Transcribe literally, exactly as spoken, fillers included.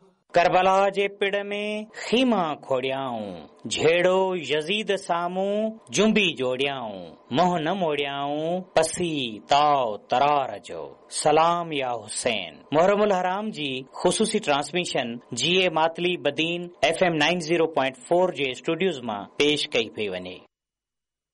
करबला जे पिड़ में खीमा खोड़ियाऊं, झेड़ो यजीद सामूं जुंबी जोड़ियाऊं, मोह न मोड़ियाऊं पसी ताव तरार जो, सलाम या हुसैन। मुहर्रमुल हराम जी ख़ुसूसी ट्रांसमिशन जी ए Matali Badin F M ninety point four जे स्टूडियोज़ मां पेश कई पई वञे।